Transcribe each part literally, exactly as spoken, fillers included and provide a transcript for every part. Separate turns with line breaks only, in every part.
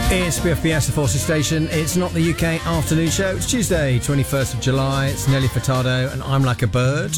It's B F B S, the Forces Station. It's not the U K afternoon show. It's Tuesday, twenty-first of July. It's Nelly Furtado and I'm Like a Bird.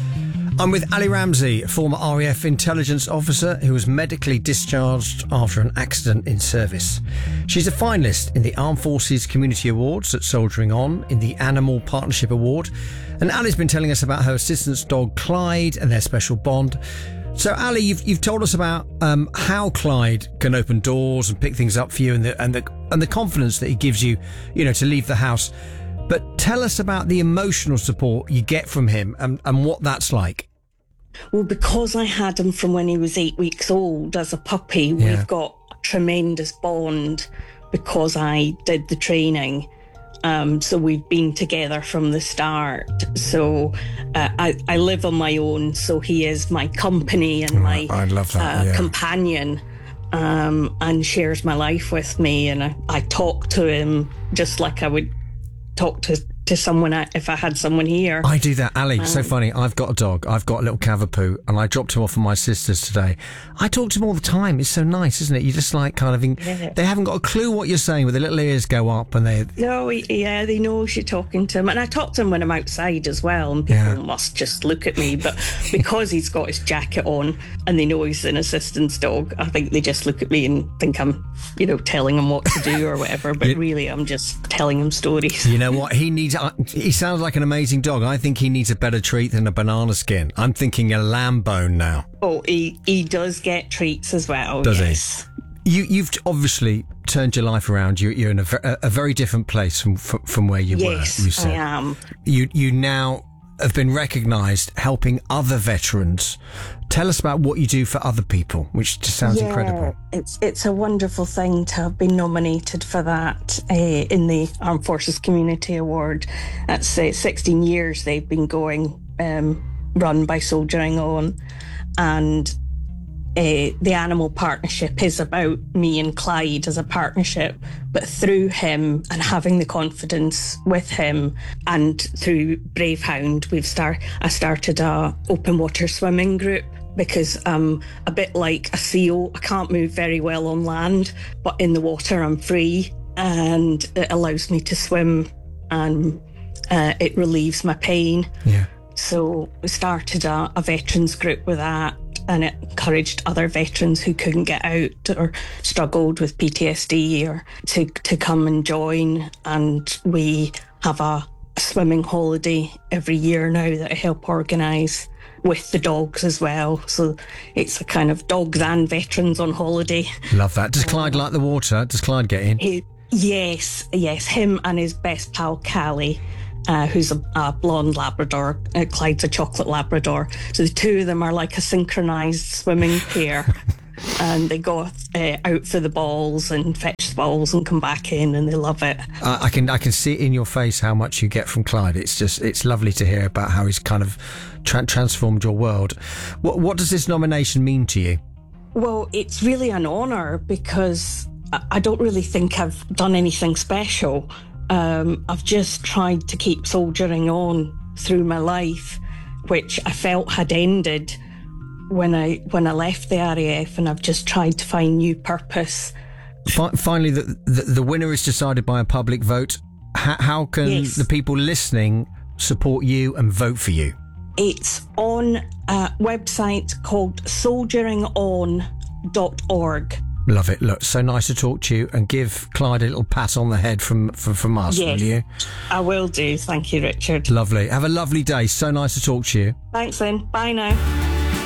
I'm with Ali Ramsey, a former R A F intelligence officer who was medically discharged after an accident in service. She's a finalist in the Armed Forces Community Awards at Soldiering On, in the Animal Partnership Award. And Ali's been telling us about her assistance dog Clyde and their special bond. So, Ali, you've you've told us about um, how Clyde can open doors and pick things up for you, and the and the and the confidence that he gives you, you know, to leave the house. But tell us about the emotional support you get from him and, and what that's like.
Well, because I had him from when he was eight weeks old as a puppy,
Yeah.
we've got a tremendous bond because I did the training. Um, so we've been together from the start. So uh, I, I live on my own, so he is my company and my
I love that,
uh,
yeah.
companion, um, and shares my life with me. And I, I talk to him just like I would talk to, to someone I, if I had someone here.
I do that, Ali.
Um,
so funny. I've got a dog. I've got a little Cavapoo, and I dropped him off at my sister's today. I talk to him all the time. It's so nice, isn't it? You just like kind of... In,
Yeah.
They haven't got a clue what you're saying, with their little ears go up, and they...
No, yeah, they know you're talking to him. And I talk to him when I'm outside as well, and people
Yeah.
must just look at me. But because he's got his jacket on and they know he's an assistance dog, I think they just look at me and think I'm, you know, telling him what to do or whatever. But really, I'm just telling him stories.
You know what? He needs... Uh, he sounds like an amazing dog. I think he needs a better treat than a banana skin. I'm thinking a lamb bone now.
Oh, he, he does get treats as well.
Does
yes.
he? You, you've obviously turned your life around. You, you're in a, ver- a very different place from from, from where you
Yes,
were. You said.
I am.
You you now have been recognised helping other veterans. Tell us about what you do for other people, which just sounds
Yeah,
incredible.
It's it's a wonderful thing to have been nominated for that uh, in the Armed Forces Community Award. That's uh, sixteen years they've been going, um, run by Soldiering On, and uh, the Animal Partnership is about me and Clyde as a partnership, but through him and having the confidence with him, and through Bravehound, we've start I started a open water swimming group. Because I'm a bit like a seal. I can't move very well on land, but in the water I'm free, and it allows me to swim, and uh, it relieves my pain.
Yeah.
So we started a, a veterans group with that, and it encouraged other veterans who couldn't get out or struggled with P T S D or to, to come and join. And we have a, a swimming holiday every year now that I help organise, with the dogs as well. So it's a kind of dogs and veterans on holiday.
Love that. Does Clyde like the water? Does Clyde get in?
He, yes, yes, him and his best pal Callie, uh, who's a, a blonde Labrador. Uh, Clyde's a chocolate Labrador. So the two of them are like a synchronised swimming pair. And they go uh, out for the balls and fetch the balls and come back in, and they love it.
Uh, I can I can see it in your face how much you get from Clyde. It's just it's lovely to hear about how he's kind of tra- transformed your world. What what does this nomination mean to you?
Well, it's really an honour because I- I don't really think I've done anything special. Um, I've just tried to keep soldiering on through my life, which I felt had ended when I when I left the R A F, and I've just tried to find new purpose.
Fi- finally, the, the the winner is decided by a public vote. H- how can
Yes.
the people listening support you and vote for you?
It's on a website called soldiering on dot org.
Love it. Look, so nice to talk to you, and give Clyde a little pat on the head from from, from us,
Yes.
will you?
I will do. Thank you, Richard.
Lovely. Have a lovely day. So nice to talk to you.
Thanks then. Bye now.